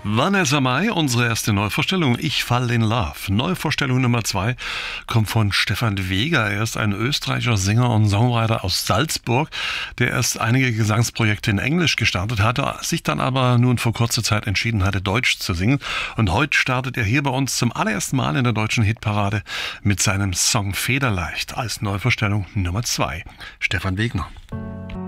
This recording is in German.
Vanessa Mai, unsere erste Neuvorstellung, Ich fall in Love. Neuvorstellung Nummer 2 kommt von Stefan Weger. Er ist ein österreichischer Sänger und Songwriter aus Salzburg, der erst einige Gesangsprojekte in Englisch gestartet hatte, sich dann aber nun vor kurzer Zeit entschieden hatte, Deutsch zu singen. Und heute startet er hier bei uns zum allerersten Mal in der deutschen Hitparade mit seinem Song Federleicht als Neuvorstellung Nummer 2. Stefan Wegner.